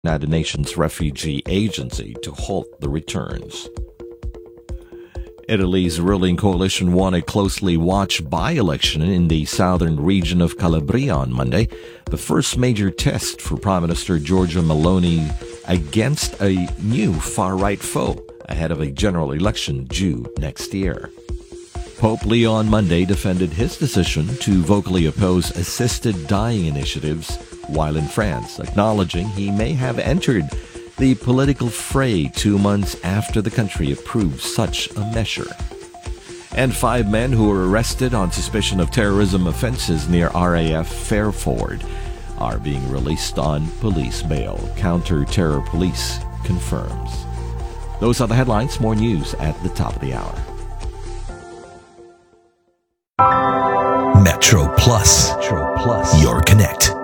United Nations Refugee Agency to halt the returns. Italy's ruling coalition won a closely watched by-election in the southern region of Calabria on Monday, the first major test for Prime Minister Giorgia Meloni against a new far-right foe ahead of a general election due next year. Pope Leo on Monday defended his decision to vocally oppose assisted dying initiatives while in France, acknowledging he may have entered the political fray 2 months after the country approved such a measure. And 5 men who were arrested on suspicion of terrorism offenses near RAF Fairford are being released on police bail, Counter-Terror Police confirms. Those are the headlines. More news at the top of the hour. Metro Plus, your connect.